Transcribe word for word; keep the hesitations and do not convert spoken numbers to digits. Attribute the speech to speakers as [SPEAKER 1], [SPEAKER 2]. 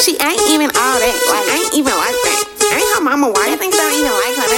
[SPEAKER 1] she ain't even all that. Like, ain't even like that. Ain't her mama white. I think